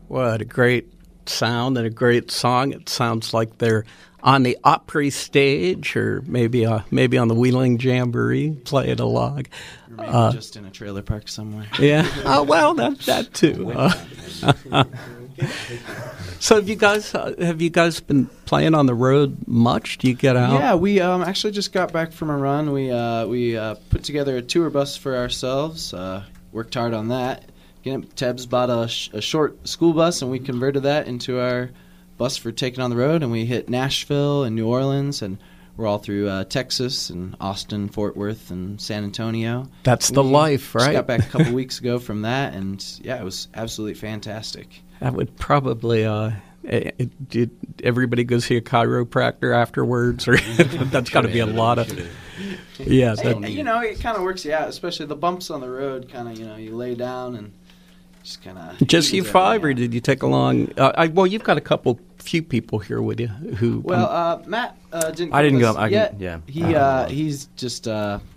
What a great sound and a great song. It sounds like they're on the Opry stage or maybe on the Wheeling Jamboree playing a log. Or maybe just in a trailer park somewhere. Yeah. Oh, well, that too. So have you guys been playing on the road much? Do you get out? Yeah, we actually just got back from a run. We put together a tour bus for ourselves. Worked hard on that. Tebs bought a short school bus, and we converted that into our bus for taking on the road. And we hit Nashville and New Orleans, and we're all through Texas and Austin, Fort Worth, and San Antonio. That's the life, right? Just got back a couple weeks ago from that, and yeah, it was absolutely fantastic. That would probably did everybody go see a chiropractor afterwards, or that's got to be a lot of. Yeah, it kind of works you out, especially the bumps on the road. Kind of, you lay down and just kind of. Just you five, or did you take along? Well, you've got few people here with you who. Well, Matt didn't. I didn't go. Yeah. He's just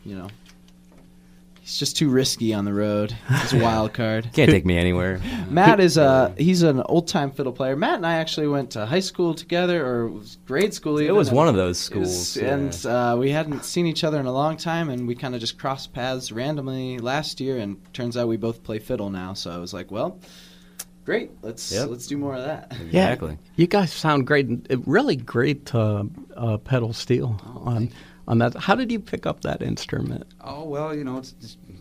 He's just too risky on the road. He's a wild card. Can't take me anywhere. Matt is he's an old-time fiddle player. Matt and I actually went to high school together, or grade school even. It was one of those schools. And we hadn't seen each other in a long time, and we kind of just crossed paths randomly last year, and turns out we both play fiddle now. So I was like, well, great. Let's do more of that. Exactly. Yeah, you guys sound great. Really great pedal steel on that. How did you pick up that instrument? Oh, well, it's